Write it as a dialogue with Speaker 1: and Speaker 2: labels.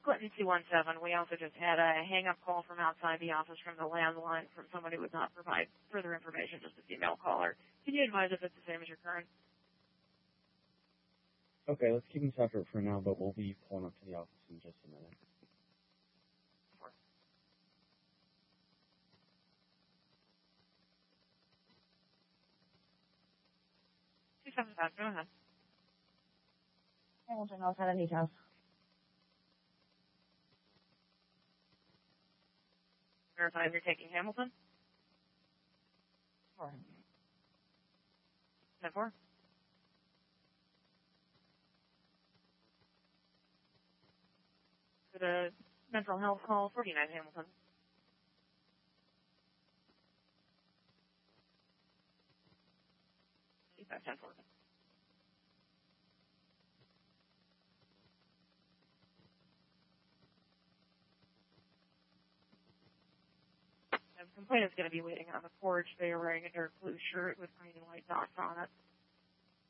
Speaker 1: Clinton 217. We also just had a hang-up call from outside the office from the landline from someone who would not provide further information, just a female caller. Can you advise if it's the same as your current?
Speaker 2: Okay, let's keep him separate for now, but we'll be pulling up to the office in just a minute.
Speaker 1: Sure. 275, go ahead.
Speaker 3: Hamilton, I'll send any details.
Speaker 1: Verify if you're taking Hamilton.
Speaker 3: Sure.
Speaker 1: 10-4. For the mental health call, 49 Hamilton. Feedback 10-4. The complainant's going to be waiting on the porch. They are wearing a dark blue shirt with green and white dots on it.